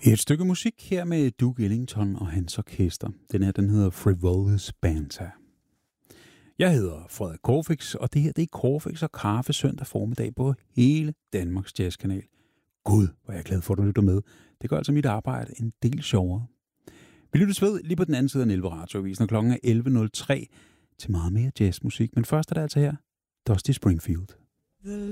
Et stykke musik her med Duke Ellington og hans orkester. Den her, den hedder Frivolous Banter. Jeg hedder Frederik Corfix, og det her, det er Corfix og Kaffe søndag formiddag på hele Danmarks Jazzkanal. Gud, hvor er jeg glad for, at du lytter med. Det gør altså mit arbejde en del sjovere. Vi lyttes ved lige på den anden side af Nielve Radioavisen, og klokken er 11.03 til meget mere jazzmusik. Men først er der altså her Dusty Springfield. The